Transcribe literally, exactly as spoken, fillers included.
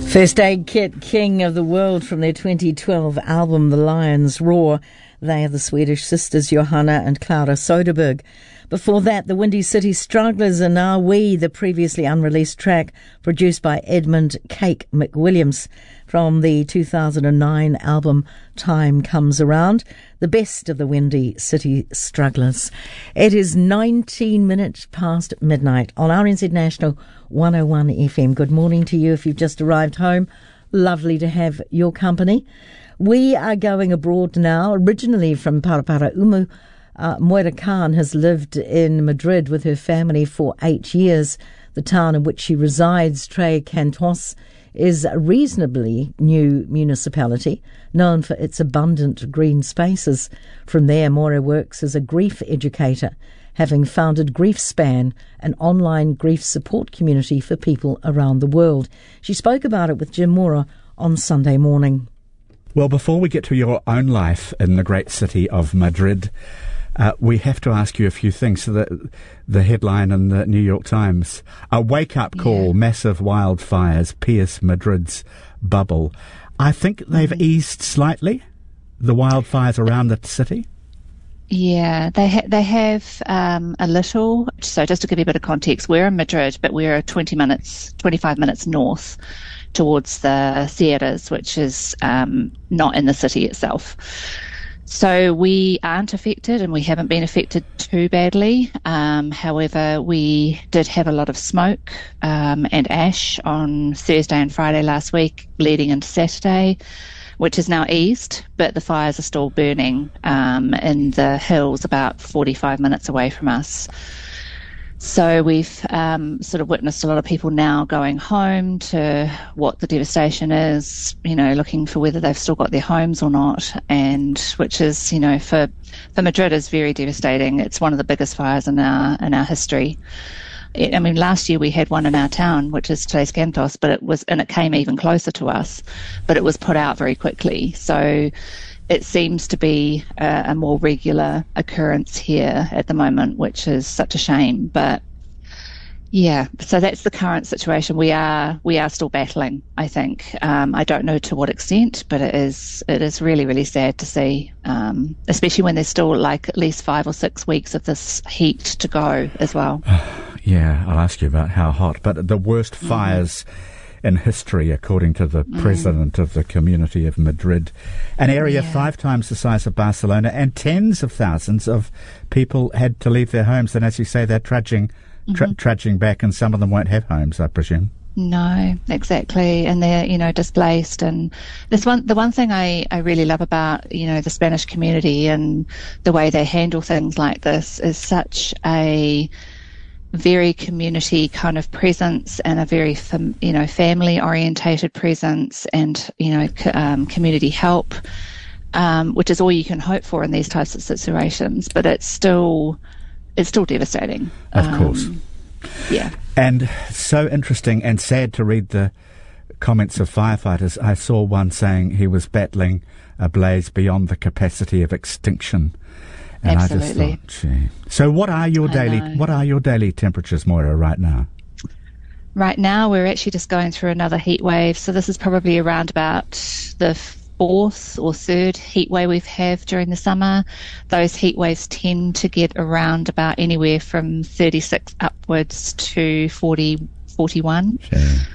First Aid Kit, King of the World, from their twenty twelve album The Lions Roar. They are the Swedish sisters Johanna and Clara Soderberg. Before that, the Windy City Strugglers and Are We, the previously unreleased track produced by Edmund Cake McWilliams from the two thousand nine album Time Comes Around, the best of the Windy City Strugglers. It is nineteen minutes past midnight on R N Z National one oh one F M. Good morning to you if you've just arrived home. Lovely to have your company. We are going abroad now, originally from Paraparaumu. Uh, Moira Khan has lived in Madrid with her family for eight years. The town in which she resides, Tres Cantos, is a reasonably new municipality, known for its abundant green spaces. From there, Moira works as a grief educator, having founded GriefSpan, an online grief support community for people around the world. She spoke about it with Jim Mora on Sunday morning. Well, before we get to your own life in the great city of Madrid, uh, we have to ask you a few things. So the, the headline in the New York Times, a wake-up call, yeah. Massive wildfires pierce Madrid's bubble. I think they've mm-hmm. eased slightly, the wildfires around the city. Yeah, they ha- they have um, a little. So just to give you a bit of context, we're in Madrid, but we're twenty minutes, twenty-five minutes north towards the Sierras, which is um, not in the city itself. So we aren't affected, and we haven't been affected too badly. Um, however, we did have a lot of smoke um, and ash on Thursday and Friday last week, leading into Saturday, which is now eased, but the fires are still burning um, in the hills about forty-five minutes away from us. So we've um, sort of witnessed a lot of people now going home to what the devastation is, you know, looking for whether they've still got their homes or not, and which is, you know, for, for Madrid is very devastating. It's one of the biggest fires in our in our history. I mean, last year we had one in our town, which is Tres Cantos, but it was, and it came even closer to us, but it was put out very quickly. So it seems to be a, a more regular occurrence here at the moment, which is such a shame. But yeah, so that's the current situation. We are we are still battling, I think. Um, I don't know to what extent, but it is it is really, really sad to see, um, especially when there's still like at least five or six weeks of this heat to go as well. Yeah, I'll ask you about how hot, but the worst fires mm. in history, according to the mm. president of the Community of Madrid, an area yeah. five times the size of Barcelona, and tens of thousands of people had to leave their homes. And as you say, they're trudging, tra- mm-hmm. trudging back, and some of them won't have homes, I presume. No, exactly, and they're, you know, displaced. And this one, the one thing I, I really love about, you know, the Spanish community and the way they handle things like this is such a very community kind of presence, and a very, fam, you know, family orientated presence, and, you know, c- um, community help, um, which is all you can hope for in these types of situations. But it's still, it's still devastating. Of um, course. Yeah. And so interesting and sad to read the comments of firefighters. I saw one saying he was battling a blaze beyond the capacity of extinction. And Absolutely. I just thought, gee. So what are your I daily know. what are your daily temperatures, Moira, right now? Right now we're actually just going through another heat wave. So this is probably around about the fourth or third heat wave we've had during the summer. Those heat waves tend to get around about anywhere from thirty-six upwards to forty, forty-one. Sure.